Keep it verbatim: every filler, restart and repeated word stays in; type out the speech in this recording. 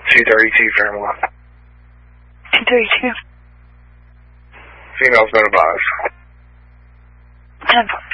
two thirty-two, Fairmont. two thirty-two. Female's been advised. ten four.